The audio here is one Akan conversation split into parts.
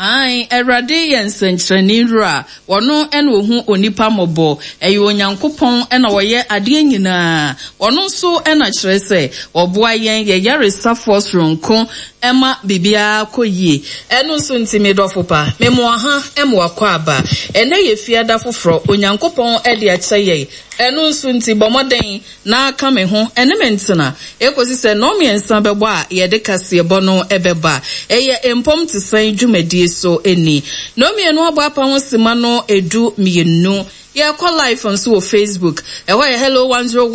Ai, Erade yensentreni ra, wono eno hu onipa mobo, eyo Onyankopon ena woye ade nyina, wono so ena kyerɛ sɛ oboa yen ye yaresa force ronko ema bibia koyie. Eno so ntimi dofo pa, memo aha emo akwa aba, ene ye fiada foforo, Onyankopon ede akyeye. Eno so nti bomoden na aka me ho ene mentena ekosi se no me ensa bebo a ye de kase bono ebeba eye empom te san dwumadie so eni no me eno aba pa ho sima no edu mienu ya call live on so Facebook hello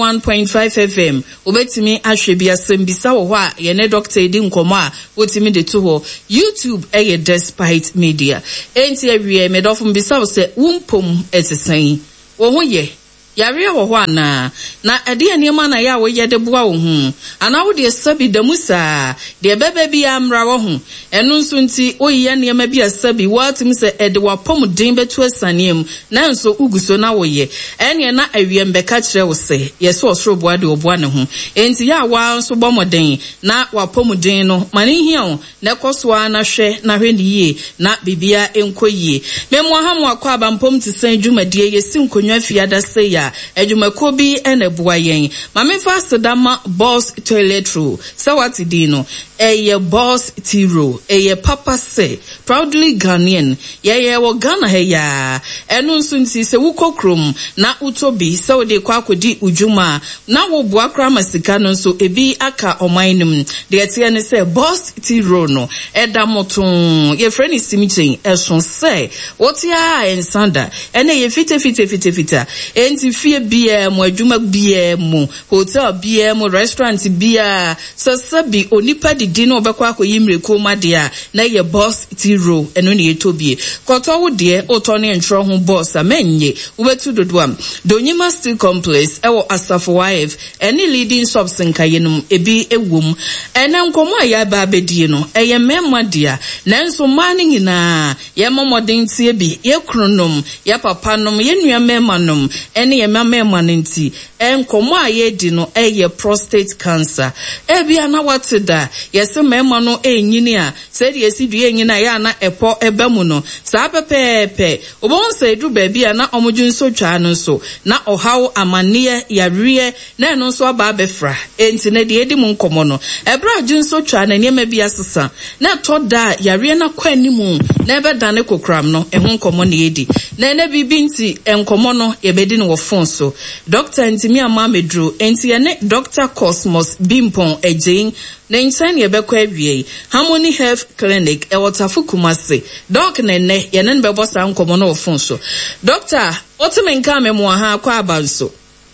101.5 FM obetimi ahwe bia sembisa wo ho a ye ne doctor edi nkomo a wotimi de to ho YouTube Despite Media enti awie me dofo mbisa wo se wumpom etesan wo ho ye yare wo ho ana na ade anema na ya wo ye de boa wo hu ana wo de sabi da musa de bebe bia amra wo hu enu nso nti oyiye anema bia sabi watim se ede wapom den betu asanem na nso uguso na wo ye ene na awie mbeka kire wo se yeso osoro boa de oboa ne ho enti ya wa nso bomoden na wapom den no mane hia wo na koso ana hwe na hwe niye na bibia enkoyie memo ha mo akwa abampom ti san dwumadie yesi nkonwa fiada se ya ejumako bi ene boa yen mame fast dama boss toilet roll sawati dino eye boss tiro eye papa se proudly Ghanaian ye wo Ghana he ya enu nso nti se wukokrom na utobi se wo de kwa akodi ujuma na wo boa kra masika no nso ebi aka omanum de etie ne se boss tiro no eda moton ye friend simichin eson se wotia ensanda ene ye fite enti fie bia mo adwuma bia mo hotel bia mo restaurant bia sasabi onipa didi no obekwa akoyimre ko made a na ye boss tiro eno ne etobie koto wo de otone ntro ho boss amenye ubetu dodoam Donyima Steel Complex ewo Asafo Wife eni leading shops nkayenum ebi ewom ene nkomo aya ba bedie no eye memma dia nanso mane nyina ye momodin tie bi ye kronom ye papa nom ye nua memma nom ene ye memma nti enkomo aye di no eye prostate cancer ebia na wateda yese memma no enyini a se de esi due enyina ya na epo ebamu no sa pepepe obon se du baabi na omodwun so twa no so na ohaw amane yareɛ na eno so aba befra enti na de edi mu nkomo no ebra dwun so twa na niema bi asesa na to da yareɛ na kwa animu na ebedane kokram no ehun nkomo na edi na ene bibi nti enkomo no yebedi no wo phone so doctor ntimi ama medro enti ene Dr. Cosmos Bimpon Ejein na insan yebekwa awie Harmony Health Clinic ewotafo Kumase doc nene yene nbebo sa nkomo no wo phone so doctor otime nka memo ha kwa abanso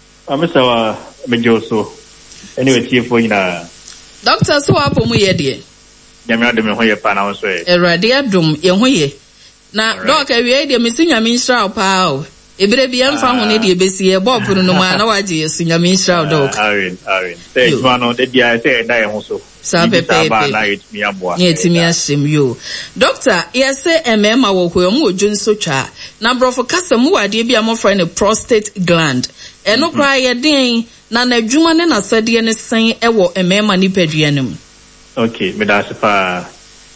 amesawa mejoso anyway tiefo nyina doctor so apomu ye de nyame adom ho ye pa na wo so e erade adom ye ho ye na doc awie de mesinyame nsra pa o ebere bia mfa ho ne de ebesi e bob no ma na waje yesinyame nsra doc arin say no de dia say da ye ho so sa pepe yetimi asem yo doctor yese emema wo ko mu odwun so twa na brofo kasa mu wade bia mo fra ne prostate gland eno kra ye den na adwuma ne na sade ne sen ewo emema ni paduanum okay me da sepa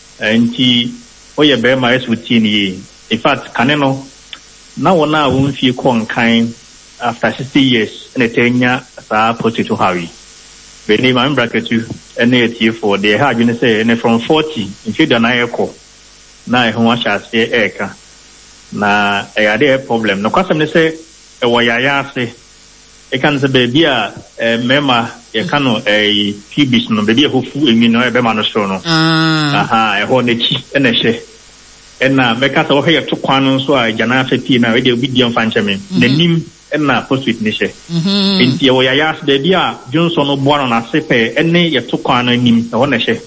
enti oye be ma yesu tini in fact kaneno na wona won fie konkan after 60 years na tenya sa potato hawi beni ma bracket you ene for the hard you say ene from 40 in figure na eko na ehun asha se eka na eyade problem no kwasem ne say e wo yaya ase e kan se baby a mema ye kanu pubis no baby hofu emi no e be ma no so no aha e ho ne chi ene hye ena meka sa wo hye to kwan no so a jana afeti na we de obi diam fancheme nanim ena post-it ni hye enti wo yaya ase baby a Johnson no boa no na sepe ene ye to kwan no nim e ho ne hye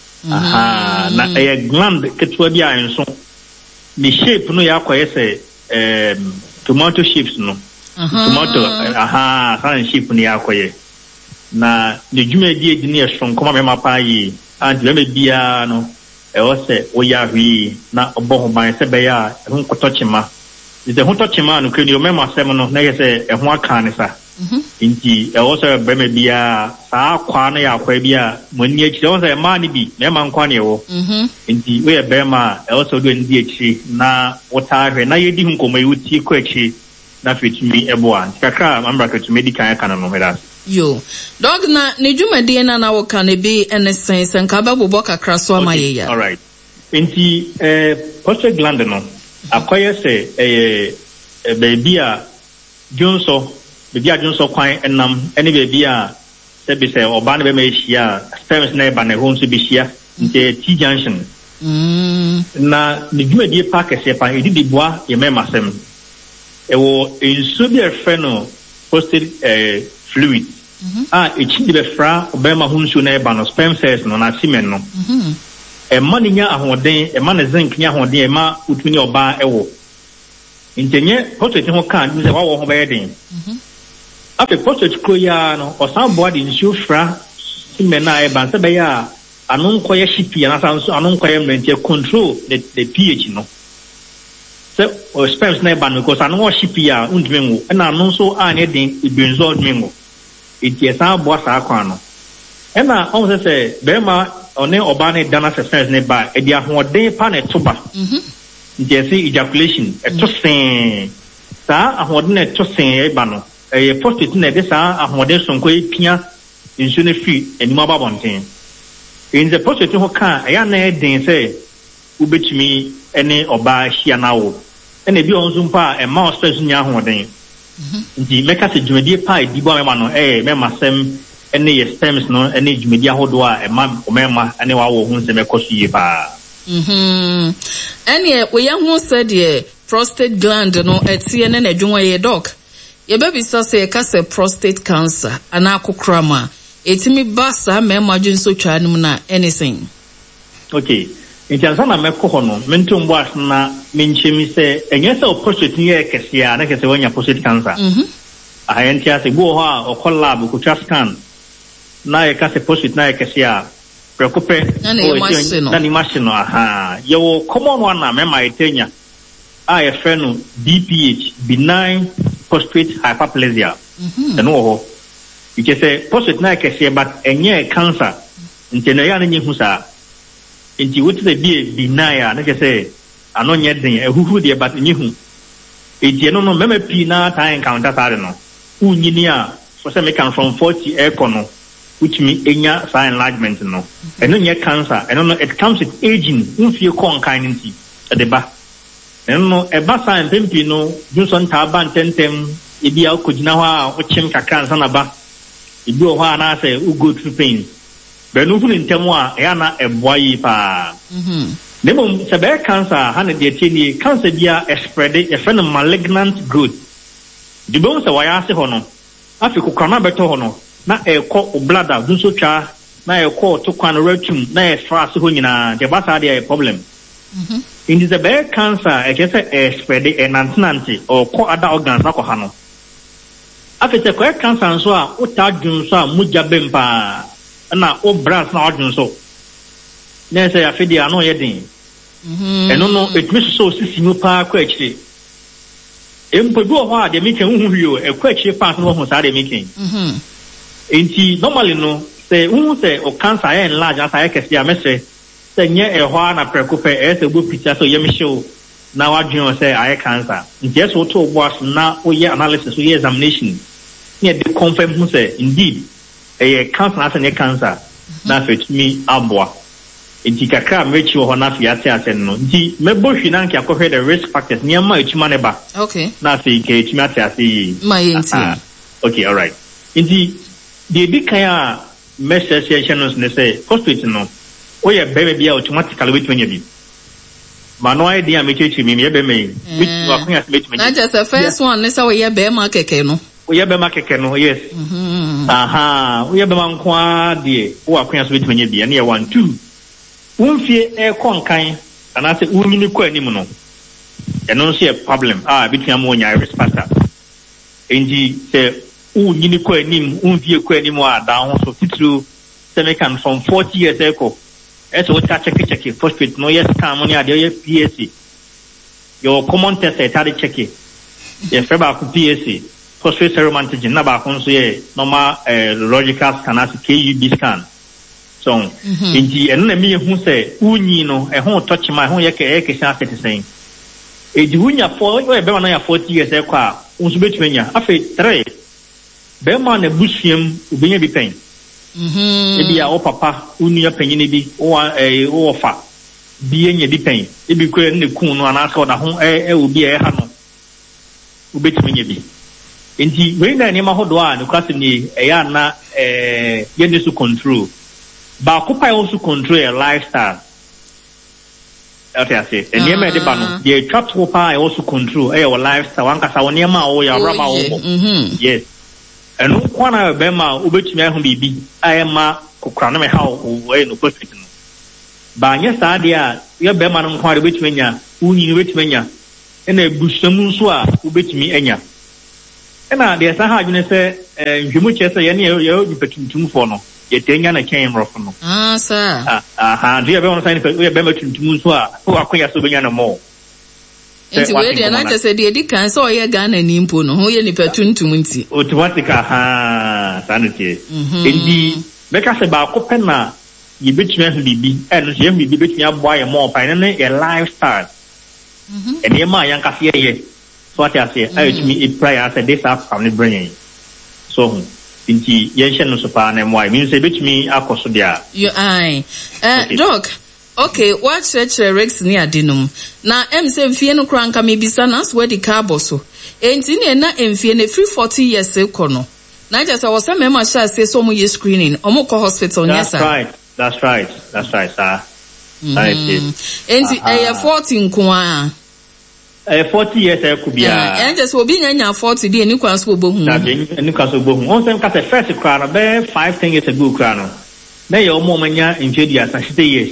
aha na e gland ketwa bi a enso ni shape no ya kwaye se tomato shapes no tomato san shape ni ya kwaye na de dwuma die di ne so nkoma me mapa yi anti me bia no e wo se wo ya hwi na obo ho ban se be ya ho nkotochima de ho tochima no keni o mema sem no na ye se e ho aka ne sa Inti also bema bia saa kwa na ya kwa bia moni echi also ma ni bi na ma nkwa ne wo inti we bema also do ndi echi na wota hwe na yedi hu komo yuti kwa echi na fitumi eboa kakra mambra ketu medical ya kana no heda yo dog na ne dwumade na wo kana bi enesen senka ba bobo kakra so amaye ya all right inti prostate gland no akoye se baby a Junso baby a Junso kwan enam ene baby a se be se oba na be ma ehia sperms na eba na home so be hia nte T junction na ne dwumadie park se pa edidi boa ye mema sem ewo enso bi efreno prostate fluid echi de be fra obema home so na eba no sperm cells no na semen no man nya ahoden man zinc nya ahoden ma utuni oba ewo intenye prostate ho kan ni se wa wo ho be den after prostate kroya no osan boa de nsu fra semen na eba se be ya anon koye shipi na sanso anon koye mrentie control the pH no se o sperms na eba no because anon shipi ya undwenwo na anon so ane den ibenzo dwenwo etie san boa sa akwan no na on se be ma one oba ne dana sperms ne ba e dia hoden pa na toba ndesi ejaculation to sen sa ahoden ne to sen e ba no e prostate ne de sa ahoden sonko e pia nsu ne fi enima ba bonten in the prostate ho kan ya na e den se ubetumi ene oba hia na wo ene bi onzo mpa e ma sperms nya ahoden ndi meka se dwumadi pa e di bo me ma no me masem ene ye sperms no ene dwumadi ahodo a e ma omema ene wa wo hu se me kosu pa ene we ya hu se de prostate gland no etie ne na dwonwa ye doc ye baby say ka se prostate cancer ana akokrama etimi basa mema dwunso twanum na anything okay intansa na meko ho no mentumbo asna menchemi se enye se prostate ye kesia na kese wanya prostate cancer ayentia se bo ho a okola bu kutwa scan na ye ka se prostate na ye kesia preocupe na ni machine yo common one na mema etenya a friend BPH benign prostate hyperplasia no ho ike se prostate na kese but enye cancer ntene ya na nyihu sa nti wote se be benign na kese ano nye den ehuhu de but nyihu ejie no mema pi na ta encounter sare no unyini a so se me can from 40 econo which means enya sign enlargement no eno nye cancer eno no it comes with aging unfie kon kindness at the back eno no e ba sign pempi no junson ta ba ntentem e bia okojina ho a ochim kakra nsa na ba e bi o ho ana say u go through pain be no funu ntemu a e ana eboa yi pa nemo se be cancer ha ne de tieni cancer bia spread e fe no malignant growth di bon se wa ya se ho no afi ko kana beto ho no na eko oblada dunso twa na eko to kwan retum na e stress ho nyina de ba sa de problem in the bad cancer e kese spread e nantinanti or ko other organs na ko ha no afete ko cancer so a uta dunso a muja bempa na o branch na odunso na se afidi ano ye din eno no etumi so sisi pa ko akire empodu ho a de meken hu hwio e ko akire pa so ho sa de meken enti normally no say say o cancer enlarge as I can see a message say nye e ho na preocupe e se bu picture so yemi show na wadwon say I cancer enti so to boss na o ye analysis o ye examination here they confirm who say indeed e cancer as a cancer na fit me abwa enti kakra mechi ho na fiate asen no enti mebo hwina nka akɔhwɛ the risk factors niam ma etuma ne ba okay na fi ke etuma ate ase my okay all right enti the big kind message channels ne say prostate no o ye bebe bia automatically with when you be mano idea me chechi me be me which you are going to make me na just the first one ne say we ye be ma keke no o ye be ma keke no yes o ye be ma nko de o akwan so betumi be na ye 1 2 unfie e konkan ana say unyini kwa anim no eno so ye problem betumi am onya risk factor enji say unyini kwa anim unfie kwa anim a da ho so titru semican from 40 years ago eso what check prostate no yes can money ade ye PSA your common test e tade check ye feba ku PSA prostate serum antigen na ba ko nso ye normal logical scan as KUB scan so inji eno na me hu say unyi no ho touch my ho ye ke sha set sen eji hunya for we be ma na ya 40 years e kwa unso betwenya afi 3 be ma na busuam ubenya bi pen ebi ya o papa unu ya penyine bi o fa bi enye bi pen ebi ko ne kun no anaka o da ho obi ha no ubetwenya bi enti we na ni ma hodo a no kwase ni ya na ye ne su control ba occupy also control your lifestyle. Okay, I say. And yema de bano. The trap occupy also control your lifestyle. One kasa one yema o ya raba o. Yes. And no kwana bema ubetumi ahu bibi. Ayema kokra na me ha o no perfect no. Ba nya sa dia ye bema no kwa de betumi nya. Unyi betumi nya. Na ebusamu nso a ubetumi anya. Na de sa ha adwene se nhwemu che se ye ne ye nipatuntum fo no. Yetenya na ken rof no sir dia be on sign we be matuntum so a o akoya so benya no mo enti we dia na tese de di kan so ye Ghana ni mpo no ho ye ni patuntum nti automatic sanity endi be ka se ba ko pena ye betumi ahu bibi no ye bibi betumi aboa ye mo pa ne ye lifestyle eni ma yan ka se ye so ati ase ayetumi e prayer say this up family brain so inti yenhye no so pa na mo mean say betumi akoso dia you ai doc okay what church Rex ni adinum na say mfie no kra nka me bisa na so di carbo so enti ne na mfie ne free 40 years ko no na just was say mema sha say so mo ye screening omo ko hospital nyesa that's right sir enti 40 nko a 40 years ekubia and just will be nya 40 dey ni kwan so obohu na ni kwan so obohu on sem ka se first kra no be 5 years ago kra no na ye omo manya injedia 60 years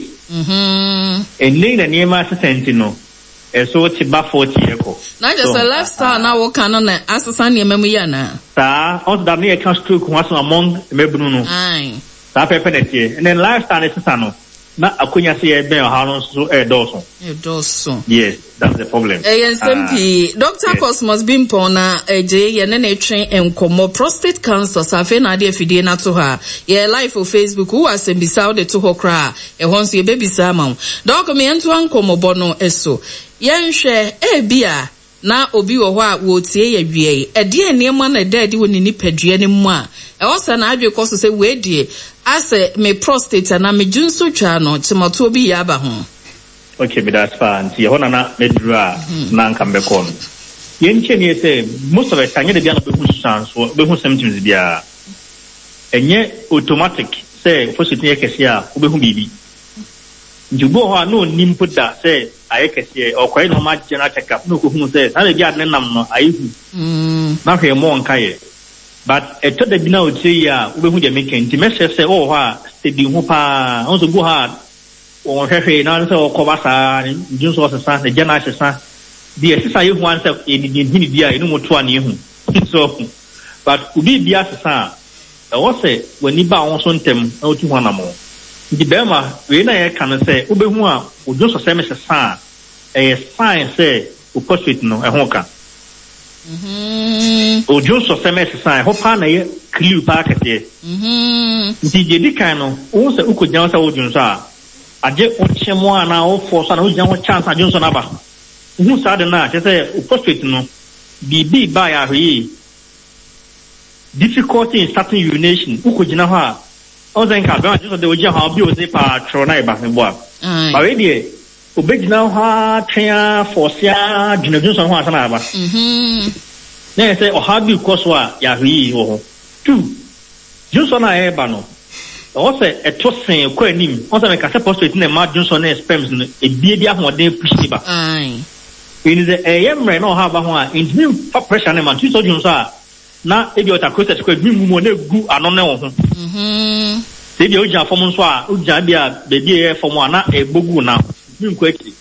eni na niema assistant no so ti ba 40 eko na just a lifestyle na wo kan na asesa niema mu ya na sa on da me can stroke was among mebunu no sa pepe na tie and then lifestyle is no na akunya se e ben ha no so doso yes that's the problem SMP Dr. Cosmos Bimpo na eje ye na twen enkomo prostate cancer safe na de fidie na to ha ye live for Facebook who asembisa de to hokra e honso ye bebisa ma doc me ento ankomo bono eso ye nhwe bia na obi wo ho a wo tie ye wie e de niema na de woni ni padua ne mu a e wo sa na adwe koso se we die ase me prostate na me junso twa no timato obi ya ba ho okay but that's fine see hona na medra na nkambe kon yenche ni say most of the time de bia no be hu chance so be hu symptoms bia enye automatic say for sit yekese a obe hu bibi njubo ho no nimpuda say ayekese o kwai no ma general check up no ko hu say na bia de nam no ayihu na hwe mo nkaye but eto da bi na o tie ya obe hu de make nti message say oh ha steady hu pa on so go ha o hwehwe na so ko basa njun so sa na jana sa bi esisa ye hu an say e di bia enu moto an ye hu so but ubi bia sa e wo say wani ba won so ntem na otu hu na mo ndi be ma we na ye kan say obe hu a ojo so say me sa e sign say o prostate no e ho ka ojo so say me sa ho pa na ye clue pa ka te ndi je di kan no o say ukojan say ojo so a aje ochemo ana o force na ojan ho chance ajo so na ba hu sa de na che say o prostate no bibi ba ya hwe difficulty in starting urination ukojina ho a o zen ka ba just de oji ha bi o se pa tro na ba me bo a ba we die obegina ho twa force ya dwunagun so ho asa na ba na say o ha bi koso a ya hwe ho tu junso na e ba no o se eto sen ko anim o se me ka se prostate na ma junso na sperms no e bie ahode push ba in the yemre no ha ba ho a intimi pressure na ma tu so junso a na ebi ota process ko bi mu na gu ano na wo ho se bi o ja form nso a o ja bia bebi e form ana e bogu na mi nko eki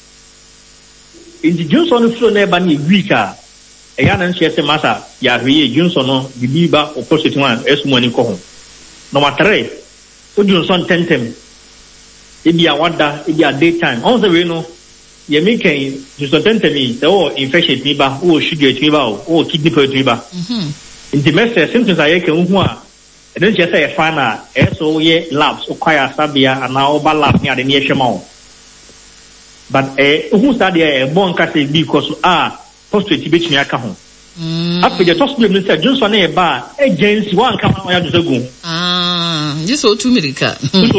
indi Johnson no flow na ba na week a e ya na nche se masa ya hwe Johnson no bibi ba o process one esu mani ko ho no matter o Johnson tentem ebi a wada ebi a daytime on the way no ye me kan just tentemi so infection mi ba o sugar mi ba o kidney problem mi ba nti message symptoms aye kan hu a e don che say e fa na e so ye labs o kwaya sabia ana o ba lab ni ade ni ehwema o but who study a bon ka say because prostate be tumi aka ho after the hospital minister Johnson e ba agency one come on ya do gu this o tumirika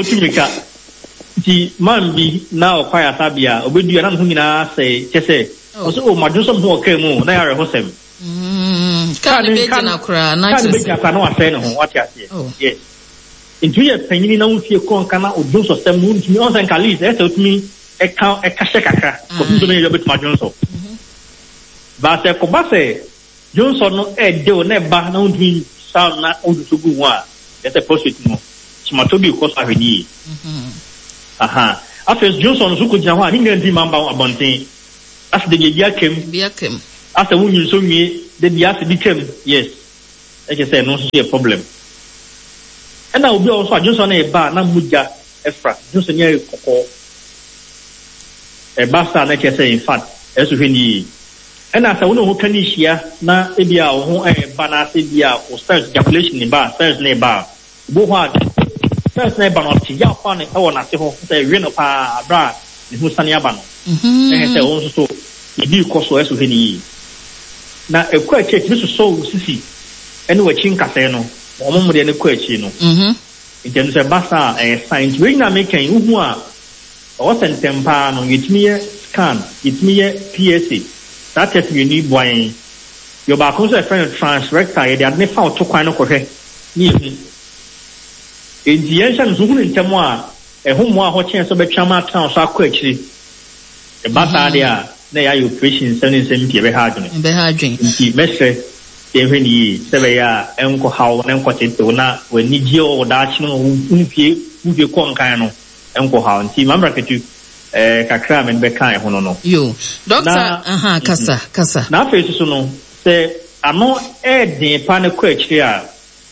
ti man bi na o kwaya sabia obedu na ho nyina say kese o ma Johnson ho ka mu na ya re ho sem ka ne be na kura na ka ne be ka na wa say no ho what ya say yes into ye panyini na wo fie kon kana o Johnson sem mu ntumi on san kalis e say otumi e ka shekaka ko ndo ne yo betu ma Johnson ba se ko ba se Johnson no de o na ba na ntumi sa na o du sugu ho a e say prostate no chimatobi ko sa hwedi after Johnson so ko jina ho a ni nganti mamba abonten as de bia kem after when you so me the bia se became yes like I say no so a problem and now obi also Johnson e ba na muja efra Johnson ye kokko e basta na ke say in fact eso hwedi and as we no ho kan hia na e bia ho e ba na se bia o start ejaculation ni ba start na ba bo ho first na ba no ti ya fa ne e wona se ho say we no pa bra ni hu sane aba no say on so e bi ko so eso hwedi na ekwa church bi so sisi ene wa chin kase no omo mo de ne kwa chi no nti se basa science we na make kan hu a o sentempa no yetimi ye scan yetimi ye PSA that is we need boy your ba ko so friend transrectal ye de ne fa o to kwan no kohwe ni hu endiensa nzugu ntemo a hu mo a ho chen so betwa ma town so akwa chiri e basa de a na ya operation 77 be ha adwen nti mesre ehweni sebe ya enko hawo na enko teto na wani gie o da chi no unfie ko nkan no enko hawo nti mambra ketu kakra men be kan ho no yo doctor kasa na face so no se ano den pa na kwa chiri a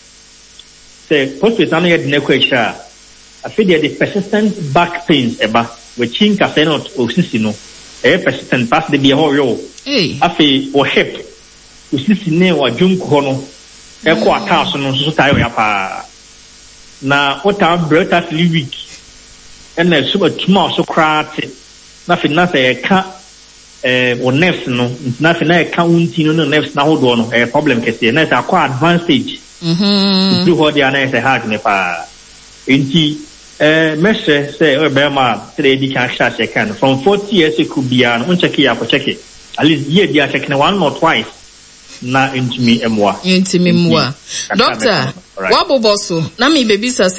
se prostate ano ye den kwa chiri a afi the persistent back pains eba we chin kase no osisi no persistent pass the be ho yo afi o hip usisi ne wa junko no eko ataso no so tayo ya pa na ota breta 3 week ena suba tuma so krate na fi na se ka o nerves no na fi na ka unti no nerves na hodo no problem kese na sa kwa advanced stage du ho dia na se hard ne pa enti meshe say o be ma 3D can share can from 40 years it could be an uncheck ya ko check it at least year dia check na one or twice na intimi mwa doctor waboboso na me baby say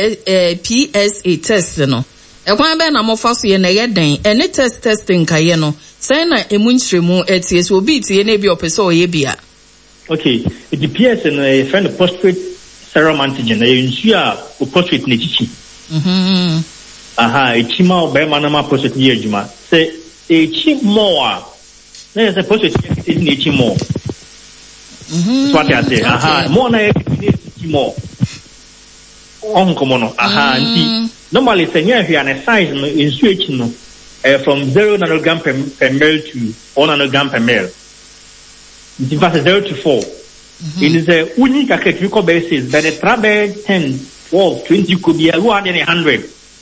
PSA test no e kwan be na mo fa so ye na ye den ene testing kaye no say na emunchiremu etie so obi tie na bi opese o ye bia okay the PSA no a friend prostate serum antigen e nsu a o prostate na chichi echima o be manama prostate ye adwuma say echi mo a na say prostate na echi mo so what I say more na echi mo on komo no nti normally say nya hwe an size no nsu echi no from 0 nanogram per ml to 1 nanogram per ml nti va 0 to 4 it is a unique academic basis but the trabe 10 12 20 could be 100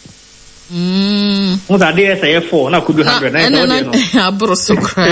what are they say 4 na could be 100 na abro so kra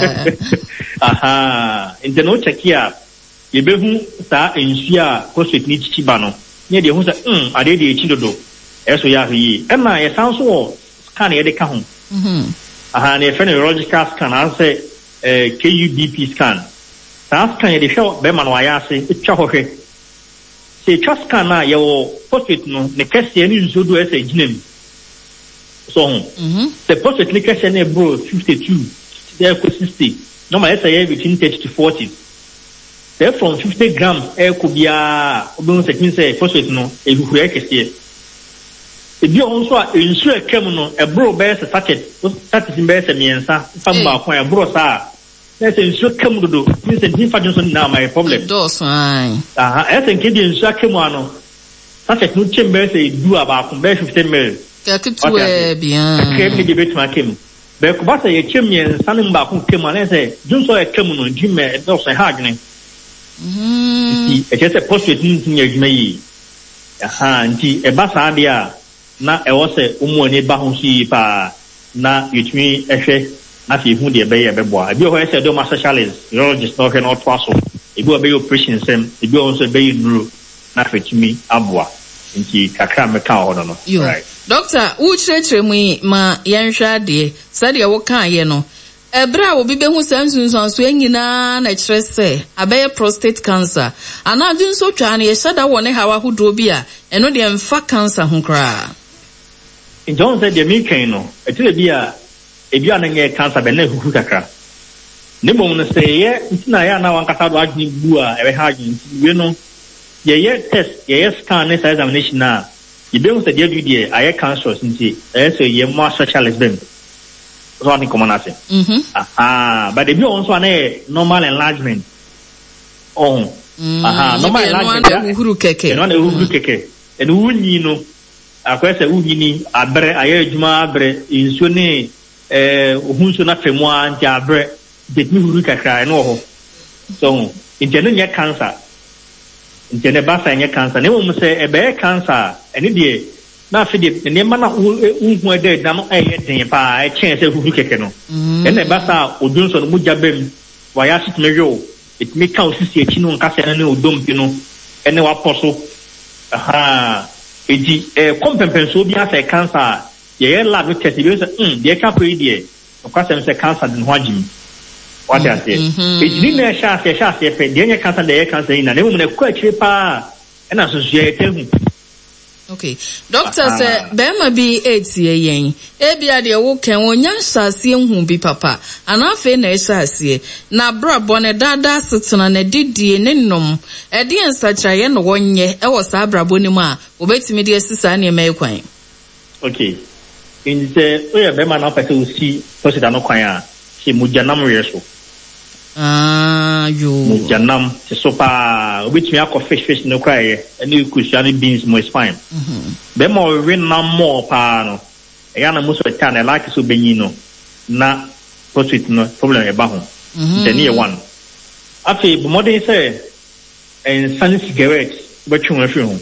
in the no check here ye be hu sa ensu a prostate ni chichiba no ne de hu sa ade de echi dodo eso ya hwi e ma ye san so scan ye de ka ho ne neurological scan an say KUBP scan sa scan ye de show be man wa ya se etwa ho hwe se twa scan na ye wo prostate no ne kese ni nso do ese ginam so the prostate ni kese na bro 52 there ko 60 normally say between 30 to 40 there from 50 grams could be obi say prostate no e huhu e kese e bi onso a ensu e kem no e bro be se sachet be se miensa famba kwa e bro sa na se ensu kem dodo ni se din fa Johnson na my problem dos fine e se nke di ensu kem ano sachet no chembe se du aba kun be 15 ml ka kitu e bien kem ni de betu akem Bekubasa ye chemye sanin ba ku kema ne se junso e kemu no jime e do se ha adwene. E che se prostate ntin ye adwuma yi. Aha nti e ba sa de a na e wo se umu ani ba ho si pa na yetumi ehwe na fi hu de be ye bebo a bi ho e se do ma specialist urologist no no twaso e bi be operation sem e bi also be neuro na fetumi aboa nti kakra meka ho no right. Doctor, uche mu ma yenhwa de sade wo kan ye no ebra obi be hu sansunsun so enyina na kire se abaye prostate cancer ana dun so twa na ye shada wo ne hawa hodo bi a eno de mfa cancer ho kra John said the mekan no etire bi a ebi ananye cancer be na huhu kakra ne bom no se ye ntina ya na wan kasa do adwini bu a ebe ha adwini we no ye test ye scan ne examination na Ibem said the idea I cancer since ye more specialist them. Running common as but the also a normal enlargement. Oh, normal enlargement. Who keke and who you know a question who abre aye juma abre in sone who not femoa and abre did me who cry no so in general cancer. Nti ba sa nye cancer ne mo se e be cancer ene de na fe de ne ma na unhu ede da no e den pa e chen se huhu keke no ene ba sa odunso no muja bem wa ya sit mejo it me ka osisi echi no nka se ne odom pi no ene wa poso aha eji kompempenso bi asa cancer ye lab test bi so de ka ko ide o ka se cancer den ho agim what I say. It's didn't share pe the cancer the cancer in a woman quite cheaper and associated. Okay. Doctor say Bema be 8 yen. Ebia de wo kan wonya hyase hu bi papa. Ana fe na hyase. Na bra bone dada setena na didie ne nom. E de ensachaye no wonye e wo sa bra boni mu a obetimi de asisa na e kwan. Okay. In the we Bema na pese o si posita no kwan a se mujanam yeso. Janam so pa which me akọ fish no cry and you could beans mo is fine. Be more win na more pa no. E ya na mo so ta na like so benyi no na prostate no problem e ba ho. The near one. Afi bo modern say en sunny cigarette be twun afiri ho.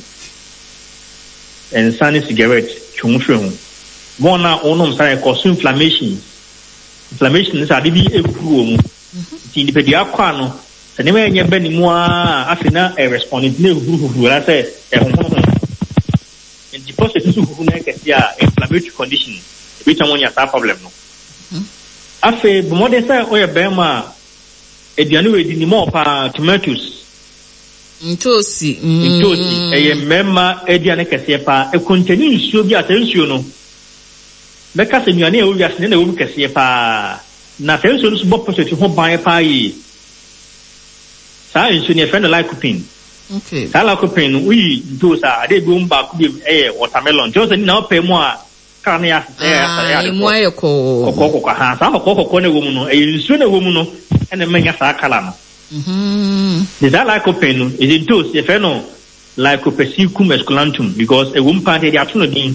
En sunny cigarette twun afiri ho. One na onom say cause inflammation. Inflammation is ade bi ekuru mu. Ti di pedia kwa no se ne menye bani mu a afina e respondent ne huhu la se e honhon in the process su huhu na ke sia inflammatory condition e bi tamonya sa problem no afi bo modern say o ye bema ediane we di ni mo pa tomatoes ntosi e ye mema ediane ke sia pa e contain nsuo bi atensuo no beka se nuane e o wiase ne na wo ke sia pa na tenso no bo prostate ho ban pa yi sa insu ne friend lycopene okay sa lycopene we do sa ade bi umba ku bi watermelon just ni na o pe mu a ka na ya mu aye ko ha sa ko ne wo mu no insu ne wo mu no ene menya sa kala no the lycopene no is it dose the friend no lycopesicum esculentum because a woman party they are no din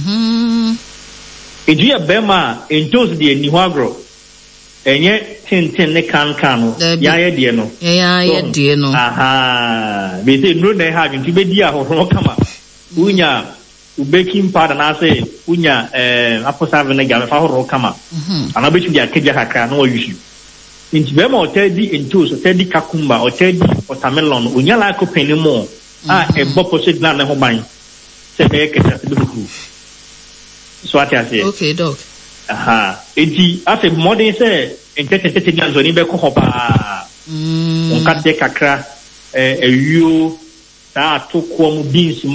edu bema in dose the ni hwagro enye tintin ne kan no ya ye de no ya ye de no aha be say no na ha nti be di ahohoro kama unya baking powder na say unya apple cider vinegar fa horo kama ana be tibia keja kakra no yusu nti be ma otedi into so tedi kakumba otedi watermelon unya la ko peni mo e bo posit na ne ho ban se be keja se be ku so ati okay doc aha enti afi modern say entete ni anzoni be ko hopa on ka de kakra eyo ta to ko mu beans